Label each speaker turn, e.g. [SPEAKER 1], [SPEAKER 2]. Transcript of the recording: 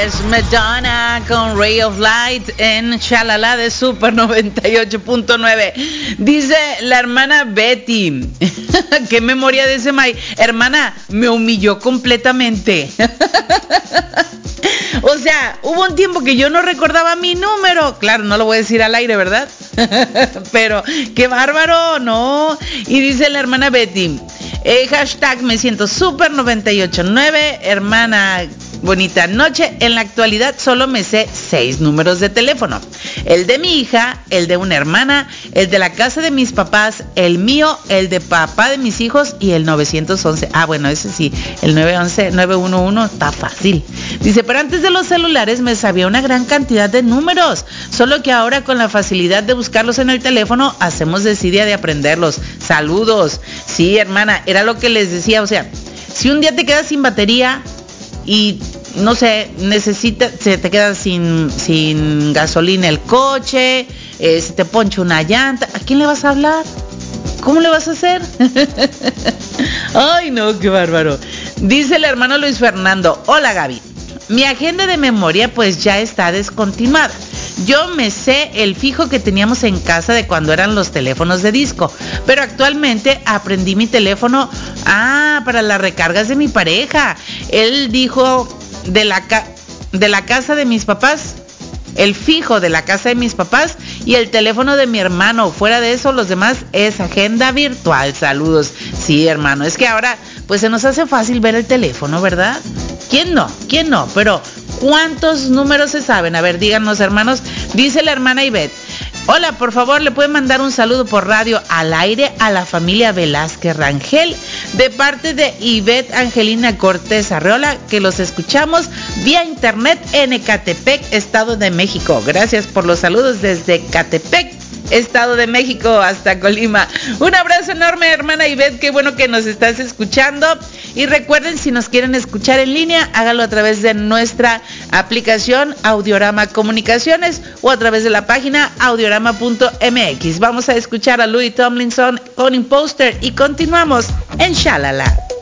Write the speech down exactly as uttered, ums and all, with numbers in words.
[SPEAKER 1] es Madonna con Ray of Light en Shalala de Super noventa y ocho punto nueve. Dice la hermana Betty, qué memoria de ese May. Hermana, me humilló completamente. O sea, hubo un tiempo que yo no recordaba mi número. Claro, no lo voy a decir al aire, ¿verdad? Pero, qué bárbaro, ¿no? Y dice la hermana Betty, eh, hashtag me siento Super noventa y ocho punto nueve, hermana, bonita noche. En la actualidad solo me sé seis números de teléfono. El de mi hija, el de una hermana, el de la casa de mis papás, el mío, el de papá de mis hijos y el novecientos once. Ah, bueno, ese sí, el nueve once, nueve uno uno está fácil. Dice, pero antes de los celulares me sabía una gran cantidad de números, solo que ahora con la facilidad de buscarlos en el teléfono hacemos desidia de aprenderlos. Saludos. Sí, hermana, era lo que les decía, o sea, si un día te quedas sin batería y no sé, necesita, se te queda sin, sin gasolina el coche, eh, se te poncha una llanta, ¿a quién le vas a hablar? ¿Cómo le vas a hacer? Ay, no, qué bárbaro. Dice el hermano Luis Fernando, hola Gaby, mi agenda de memoria pues ya está descontinuada. Yo me sé el fijo que teníamos en casa de cuando eran los teléfonos de disco, pero actualmente aprendí mi teléfono, ah, para las recargas de mi pareja. Él dijo de la, ca- de la casa de mis papás, el fijo de la casa de mis papás y el teléfono de mi hermano. Fuera de eso, los demás es agenda virtual. Saludos. Sí, hermano, es que ahora pues se nos hace fácil ver el teléfono, ¿verdad? ¿Quién no? ¿Quién no? Pero ¿cuántos números se saben? A ver, díganos, hermanos. Dice la hermana Ivette, hola, por favor, ¿le pueden mandar un saludo por radio al aire a la familia Velázquez Rangel? De parte de Ivette Angelina Cortés Arreola, que los escuchamos vía internet en Ecatepec, Estado de México. Gracias por los saludos desde Ecatepec, Estado de México, hasta Colima. Un abrazo enorme, hermana Ivette, qué bueno que nos estás escuchando. Y recuerden, si nos quieren escuchar en línea, háganlo a través de nuestra aplicación Audiorama Comunicaciones o a través de la página audiorama punto m x. Vamos a escuchar a Louis Tomlinson con Imposter y continuamos en Shalala.